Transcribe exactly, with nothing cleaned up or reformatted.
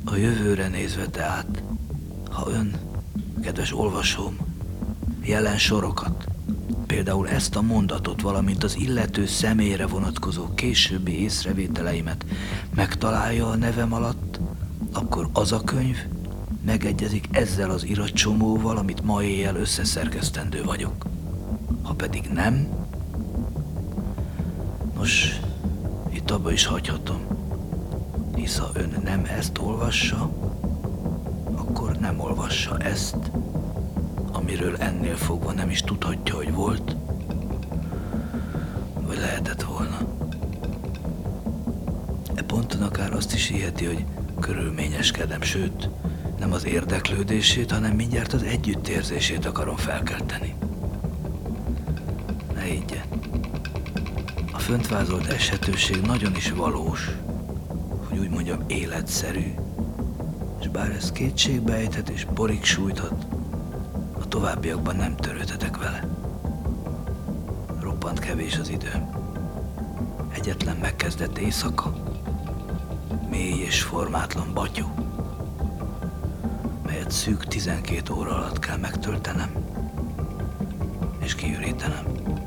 A jövőre nézve tehát, ha ön, kedves olvasóm, jelen sorokat, például ezt a mondatot, valamint az illető személyre vonatkozó későbbi észrevételeimet megtalálja a nevem alatt, akkor az a könyv megegyezik ezzel az iratcsomóval, amit ma éjjel összeszerkesztendő vagyok. Ha pedig nem, nos, itt abba is hagyhatom, hisz ha ön nem ezt olvassa, akkor nem olvassa ezt, amiről ennél fogva nem is tudhatja, hogy volt, vagy lehetett volna. E ponton akár azt is hiheti, hogy körülményeskedem, sőt, nem az érdeklődését, hanem mindjárt az együttérzését akarom felkelteni. Ne higgye, a fönt vázolt esetőség nagyon is valós, hogy úgy mondjam életszerű, és bár ez kétségbe ejthet és borig sújthat, a továbbiakban nem törődhetek vele. Roppant kevés az időm. Egyetlen megkezdett éjszaka, mély és formátlan batyú, melyet szűk tizenkét óra alatt kell megtöltenem és kiürítenem.